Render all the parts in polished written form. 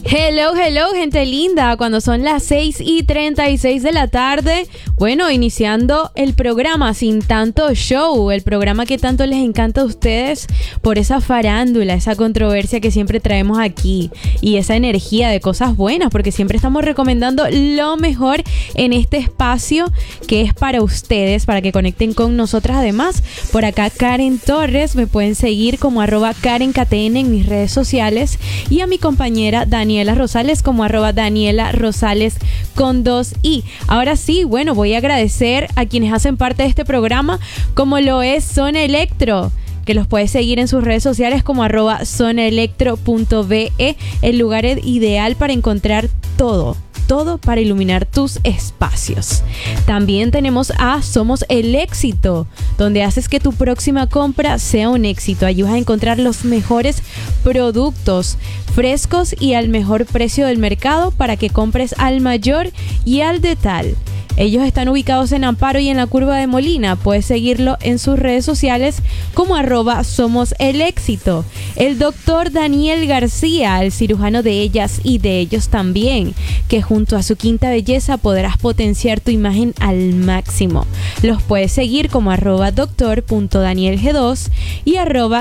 Hello, hello, gente linda. Cuando son las 6:36 de la tarde, bueno, iniciando el programa Sin Tanto Show, el programa que tanto les encanta a ustedes por esa farándula, esa controversia que siempre traemos aquí y esa energía de cosas buenas, porque siempre estamos recomendando lo mejor en este espacio que es para ustedes, para que conecten con nosotras. Además, por acá Karen Torres, me pueden seguir como @KarenKTN en mis redes sociales, y a mi compañera Daniela Rosales como @Daniela Rosales con 2i. Ahora sí, bueno, voy a agradecer a quienes hacen parte de este programa, como lo es Zona Electro, que los puedes seguir en sus redes sociales como @zonaelectro.be, el lugar ideal para encontrar todo para iluminar tus espacios. También tenemos a Somos el Éxito, donde haces que tu próxima compra sea un éxito. Allí vas a encontrar los mejores productos frescos y al mejor precio del mercado para que compres al mayor y al detal. Ellos están ubicados en Amparo y en la Curva de Molina. Puedes seguirlo en sus redes sociales como @Somos el Éxito. El doctor Daniel García, el cirujano de ellas y de ellos también, que junto a su Quinta Belleza podrás potenciar tu imagen al máximo. Los puedes seguir como @doctor.danielg2 y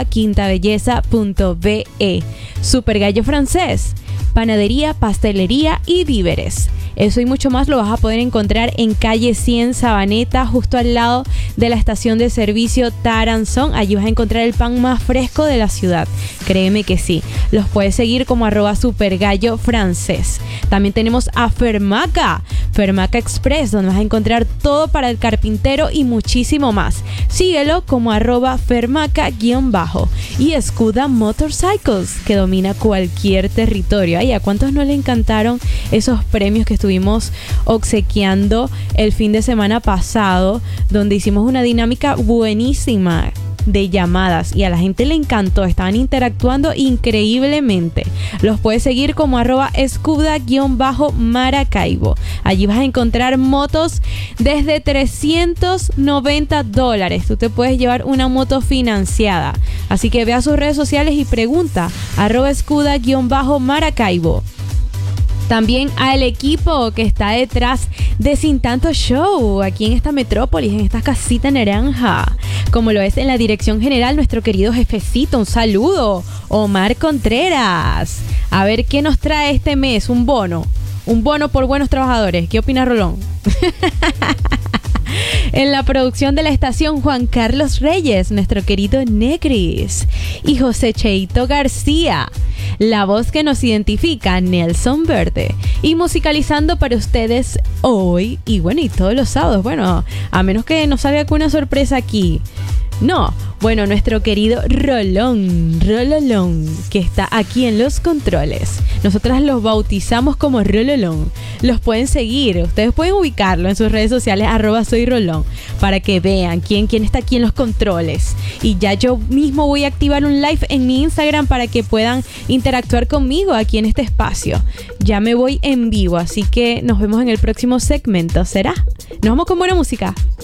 @quintabelleza.be. Super Gallo Francés, panadería, pastelería y víveres. Eso y mucho más lo vas a poder encontrar en calle 100 Sabaneta, justo al lado de la estación de servicio Taranzón. Allí vas a encontrar el pan más fresco de la ciudad. Créeme que sí. Los puedes seguir como @supergallo francés. También tenemos a Fermaca Express, donde vas a encontrar todo para el carpintero y muchísimo más. Síguelo como @fermaca_. Y Escuda Motorcycles, que domina cualquier territorio. Ay, ¿a cuántos no le encantaron esos premios que estuvimos obsequiando el fin de semana pasado, donde hicimos una dinámica buenísima de llamadas y a la gente le encantó? Estaban interactuando increíblemente. Los puedes seguir como @escuda_maracaibo. Allí vas a encontrar motos desde $390. Tú te puedes llevar una moto financiada. Así que ve a sus redes sociales y pregunta @escuda_maracaibo. También al equipo que está detrás de Sin Tanto Show, aquí en esta metrópolis, en esta casita naranja, como lo es en la dirección general nuestro querido jefecito. Un saludo, Omar Contreras. A ver qué nos trae este mes. Un bono por buenos trabajadores. ¿Qué opina Rolón? En la producción de la estación, Juan Carlos Reyes, nuestro querido Negris, y José Cheito García, la voz que nos identifica, Nelson Verde, y musicalizando para ustedes hoy y bueno, y todos los sábados, bueno, a menos que nos salga alguna sorpresa aquí. No, bueno, nuestro querido Rolón, que está aquí en los controles. Nosotras los bautizamos como Rololón. Los pueden seguir, ustedes pueden ubicarlo en sus redes sociales @soyrolón, para que vean quién está aquí en los controles. Y ya yo mismo voy a activar un live en mi Instagram para que puedan interactuar conmigo aquí en este espacio. Ya me voy en vivo, así que nos vemos en el próximo segmento, ¿será? Nos vamos con buena música.